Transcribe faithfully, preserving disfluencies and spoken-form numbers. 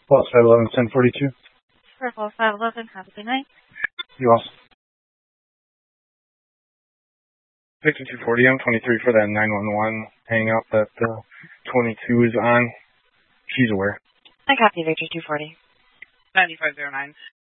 Plus five eleven ten forty two. Purple five eleven. Have a good night. You also. Victor two forty. I'm twenty three for that nine one one hang up that uh, twenty two is on. She's aware. I copy Victor two forty. ninety five zero nine.